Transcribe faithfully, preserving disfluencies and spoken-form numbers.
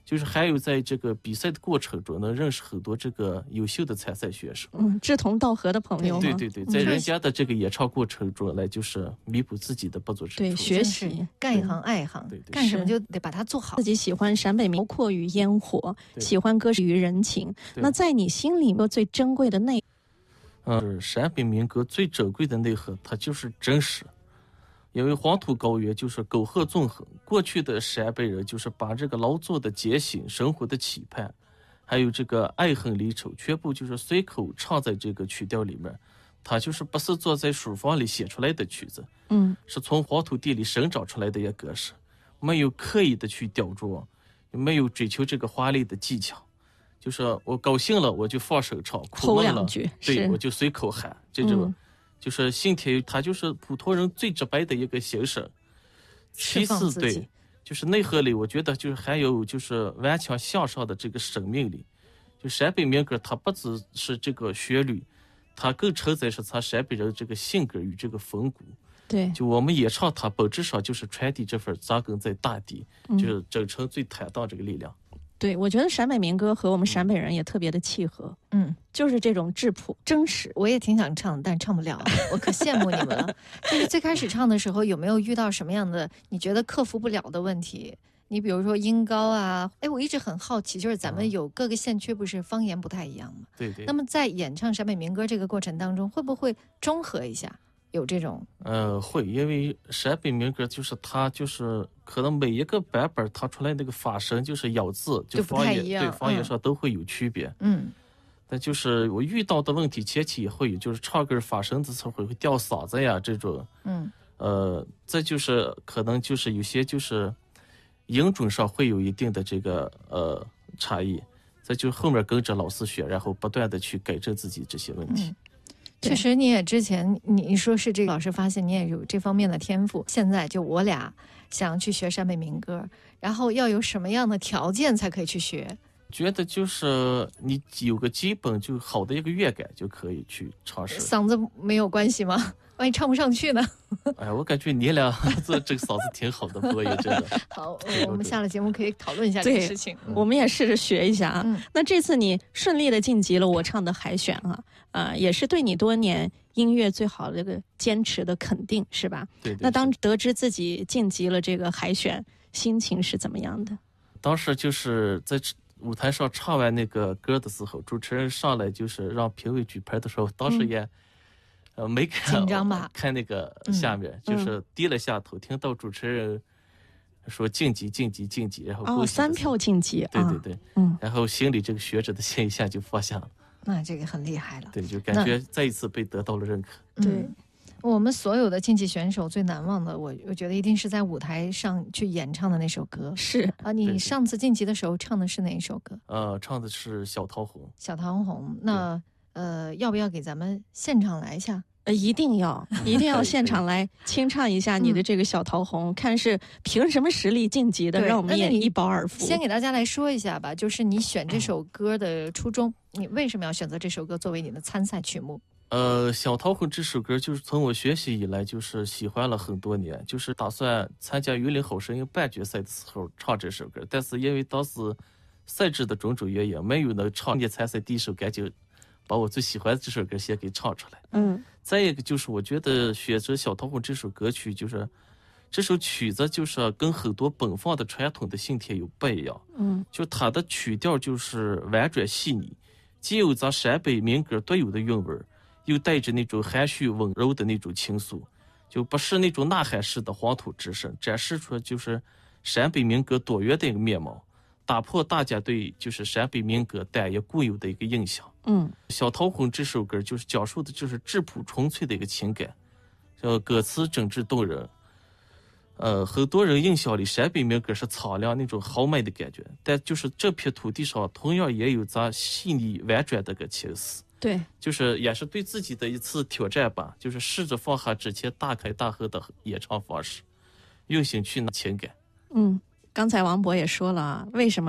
就是还有在这个比赛的过程中能认识很多这个优秀的参赛选手， 嗯，志同道合的朋友。 对对对，在人家的这个演唱过程中来就是弥补自己的不足之处， 对，学习干一行爱一行， 对对， 干什么就得把它做好。 自己喜欢陕北民包括于烟火，喜欢歌于人情，那在你心里面最珍贵的内嗯，陕北民歌最珍贵的内核它就是真实。因为黄土高原就是沟壑纵横，过去的陕北人就是把这个劳作的艰辛、生活的期盼，还有这个爱恨离愁，全部就是随口唱在这个曲调里面。它就是不是坐在书房里写出来的曲子， 嗯， 是从黄土地里生长出来的一个歌声，没有刻意的去雕琢，也没有追求这个华丽的技巧，就是我高兴了我就放声唱，苦闷了对我就随口喊，这种。嗯，就是心田，它就是普通人最直白的一个形式。其次，对，就是内核里，我觉得就是还有就是顽强向上的这个生命力。就陕北民歌，它不只是这个旋律，它更承载是它陕北人这个性格与这个风骨。 对， 就我们演唱它，本质上就是传递这份扎根在大地，嗯、就是真诚最坦荡这个力量。 对，我觉得陕北民歌和我们陕北人也特别的契合，嗯，就是这种质朴真实。 我也挺想唱，但唱不了，我可羡慕你们了。就是最开始唱的时候，有没有遇到什么样的你觉得克服不了的问题？你比如说音高啊，哎，我一直很好奇，就是咱们有各个县区不是方言不太一样吗？ 对对。 那么在演唱陕北民歌这个过程当中，会不会中和一下？有这种呃会，因为陕北民歌就是它就是可能每一个版本它出来那个发声就是咬字就方言对方言上都会有区别， 嗯， 但就是我遇到的问题前期也会有，就是唱歌发声的时候会掉嗓子呀这种， 嗯， 呃，再就是可能就是有些就是音准上会有一定的这个呃差异，再就后面跟着老师学，然后不断的去改正自己这些问题。 嗯，确实，你也之前你说是这个老师发现你也有这方面的天赋，现在就我俩想去学陕北民歌，然后要有什么样的条件才可以去学？ 觉得就是你有个基本就好的一个乐感就可以去尝试。 嗓子没有关系吗？万一唱不上去呢？ 哎，我感觉你俩这这个嗓子挺好的，不过也真的。 好，我们下了节目可以讨论一下这个事情。 我们也试着学一下啊。 嗯、 那这次你顺利的晋级了我唱的海选啊，呃，也是对你多年音乐最好的一个坚持的肯定，是吧？ 对, 对。 那当得知自己晋级了这个海选，心情是怎么样的？ 当时就是在舞台上唱完那个歌的时候，主持人上来就是让评委举牌的时候，当时也、嗯。呃，没看紧张吧？ 看那个下面、嗯、就是低了下头、嗯，听到主持人说晋级、晋级、晋级，然后哦，三票晋级， 对对对，啊、嗯，然后心里这个学者的心一下就放下了。 那这个很厉害了， 对，就感觉再一次被得到了认可。 对、嗯，我们所有的竞技选手最难忘的，我我觉得一定是在舞台上去演唱的那首歌。 是啊，你上次晋级的时候唱的是哪一首歌？ 呃，唱的是《小桃红》。 小桃红，那。呃，要不要给咱们现场来一下？ 呃，一定要，一定要现场来清唱一下你的这个小桃红，嗯、看是凭什么实力晋级的，让我们也一饱耳福。 先给大家来说一下吧，就是你选这首歌的初衷，嗯、你为什么要选择这首歌作为你的参赛曲目？ 呃，小桃红这首歌就是从我学习以来就是喜欢了很多年，就是打算参加榆林好声音半决赛的时候唱这首歌，但是因为当时赛制的种种原因，没有能唱年参赛第一首，赶紧把我最喜欢的这首歌先给唱出来。 嗯， 再一个就是我觉得选择小桃红这首歌曲，就是这首曲子就是跟很多本放的传统的信田有不一样。 嗯， 就它的曲调就是婉转细腻，既有咱陕北民歌独有的韵味，又带着那种含蓄温柔的那种情愫，就不是那种呐喊式的黄土之声，展示出就是陕北民歌多元的一个面貌，打破大家对就是陕北民歌单一固有的一个印象。 嗯， 小桃红这首歌就是讲述的就是质朴纯粹的一个情感，呃，歌词真挚动人。呃，很多人印象里陕北民歌是苍凉那种豪迈的感觉，但就是这片土地上同样也有咱细腻婉转的个情思。 对， 就是也是对自己的一次挑战吧，就是试着放下之前大开大合的演唱方式，用心去拿情感。 嗯，刚才王博也说了，为什么